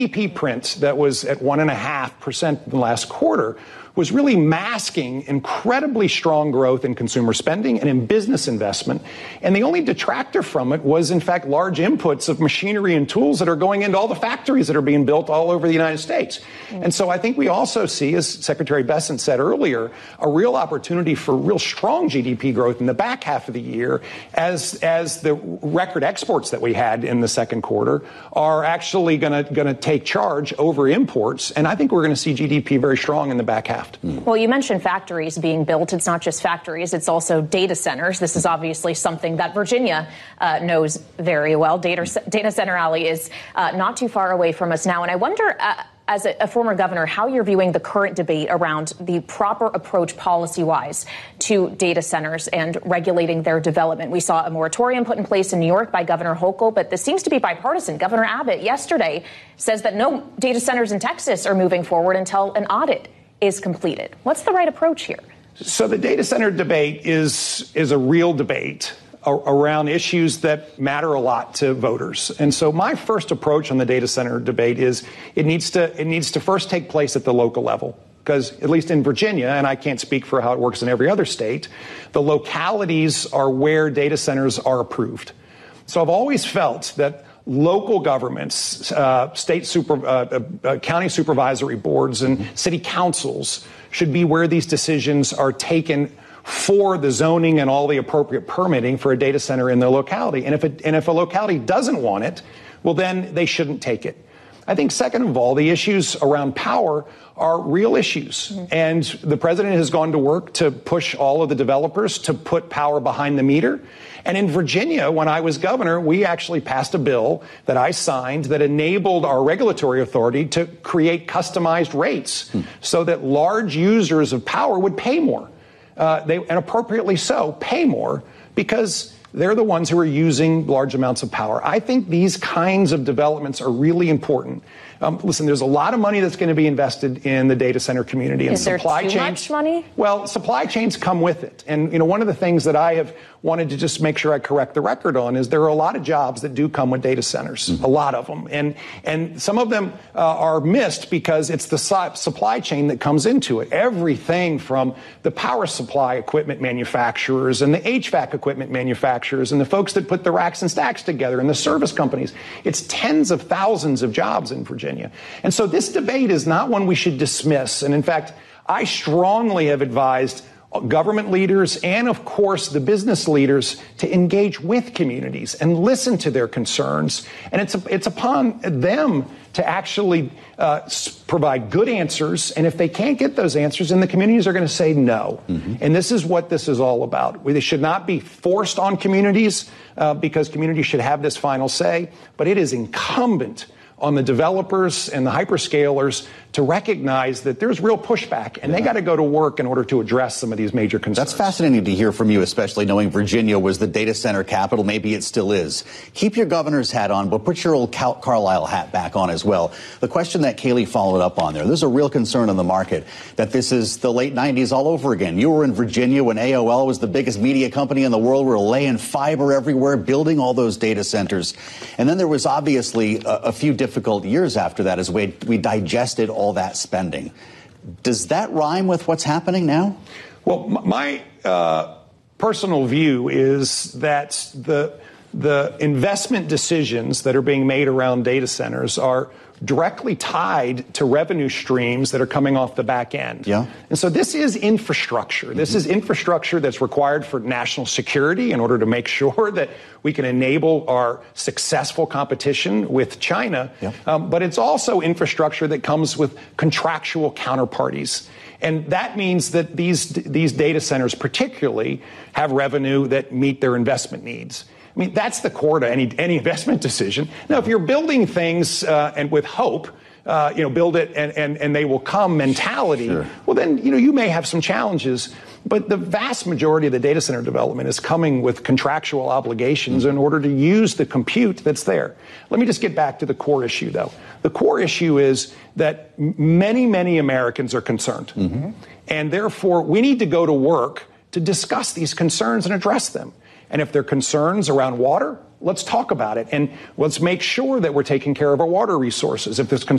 GDP print that was at 1.5% in the last quarter was really masking incredibly strong growth in consumer spending and in business investment. And the only detractor from it was, in fact, large inputs of machinery and tools that are going into all the factories that are being built all over the United States. And so I think we also see, as Secretary Bessent said earlier, a real opportunity for real strong GDP growth in the back half of the year as the record exports that we had in the second quarter are actually going to take charge over imports. And I think we're going to see GDP very strong in the back half. Well, you mentioned factories being built. It's not just factories, it's also data centers. This is obviously something that Virginia knows very well. Data Center Alley is not too far away from us now. And I wonder, as a former governor, how you're viewing the current debate around the proper approach policy-wise to data centers and regulating their development. We saw a moratorium put in place in New York by Governor Hochul, but this seems to be bipartisan. Governor Abbott yesterday says that no data centers in Texas are moving forward until an audit is completed. What's the right approach here? So the data center debate is a real debate around issues that matter a lot to voters. And so my first approach on the data center debate is it needs to first take place at the local level. Because at least in Virginia, and I can't speak for how it works in every other state, the localities are where data centers are approved. So I've always felt that local governments, county supervisory boards and city councils should be where these decisions are taken for the zoning and all the appropriate permitting for a data center in their locality. And if a locality doesn't want it, well, then they shouldn't take it. I think, second of all, the issues around power are real issues. And the president has gone to work to push all of the developers to put power behind the meter. And in Virginia, when I was governor, we actually passed a bill that I signed that enabled our regulatory authority to create customized rates so that large users of power would pay more. And appropriately so, pay more because they're the ones who are using large amounts of power. I think these kinds of developments are really important. Listen, there's a lot of money that's going to be invested in the data center community. And Is there too much money? Well, supply chains come with it. And, one of the things that I have wanted to just make sure I correct the record on is there are a lot of jobs that do come with data centers, a lot of them. And some of them are missed because it's the supply chain that comes into it. Everything from the power supply equipment manufacturers and the HVAC equipment manufacturers and the folks that put the racks and stacks together and the service companies. It's tens of thousands of jobs in Virginia. And so this debate is not one we should dismiss. And in fact, I strongly have advised government leaders and, of course, the business leaders to engage with communities and listen to their concerns. And it's upon them to actually provide good answers. And if they can't get those answers, then the communities are going to say no. And this is what this is all about. They should not be forced on communities because communities should have this final say. But it is incumbent on the developers and the hyperscalers to recognize that there's real pushback, and they got to go to work in order to address some of these major concerns. That's fascinating to hear from you, especially knowing Virginia was the data center capital. Maybe it still is. Keep your governor's hat on, but put your old Carlisle hat back on as well. The question that Kayleigh followed up on there's a real concern in the market that this is the late 90s all over again. You were in Virginia when AOL was the biggest media company in the world. We were laying fiber everywhere, building all those data centers. And then there was obviously a few difficult years after that as we digested all that spending. Does that rhyme with what's happening now? Well, my personal view is that the investment decisions that are being made around data centers are directly tied to revenue streams that are coming off the back end. Yeah. And so this is infrastructure. This is infrastructure that's required for national security in order to make sure that we can enable our successful competition with China. Yeah. But it's also infrastructure that comes with contractual counterparties. And that means that these data centers particularly have revenue that meet their investment needs. I mean, that's the core to any investment decision. Now, if you're building things and with hope, build it and they will come mentality, sure, well, then, you may have some challenges. But the vast majority of the data center development is coming with contractual obligations in order to use the compute that's there. Let me just get back to the core issue, though. The core issue is that many, many Americans are concerned. And therefore, we need to go to work to discuss these concerns and address them. And if there are concerns around water, let's talk about it. And let's make sure that we're taking care of our water resources. If there's